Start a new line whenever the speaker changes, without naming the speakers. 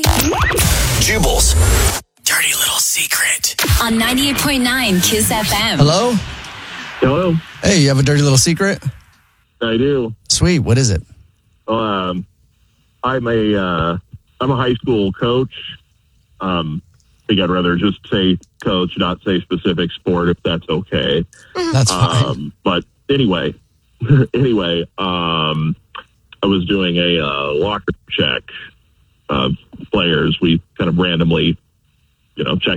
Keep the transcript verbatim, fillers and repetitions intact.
Jubal's dirty little secret
on ninety-eight point nine Kiss F M.
Hello?
Hello.
Hey, you have a dirty little secret?
I do.
Sweet. What is it?
Um, I'm a uh, I'm a high school coach. Um, I think I'd rather just say coach, not say specific sport, if that's okay.
That's fine.
Um, but anyway, anyway, um, I was doing a uh, locker check of players. We kind of randomly, you know, check